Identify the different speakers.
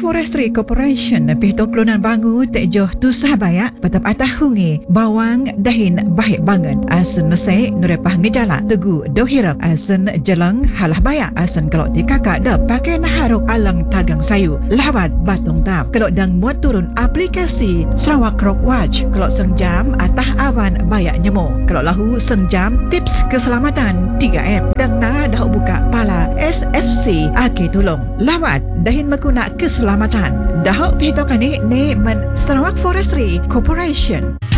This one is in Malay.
Speaker 1: Forestry Corporation pihtong kelunan bangu tekjoh tusah bayak petap atah hungi bawang dahin bahik bangun asen mesai nurepah ngejala tegu dohirap asen jelang halah bayak asen kalau di kakak dah pakai naharuk alang tagang sayu lawat batung tap kalau dang muat turun aplikasi Sarawak Rock Watch kalau sengjam atah awan bayak nyemo kalau lahu sengjam tips keselamatan 3M dang na dah buka pala SFC ake tolong lawat dahin menggunakan keselamatan. Dahok pihitokan ni men Sarawak Forestry Corporation.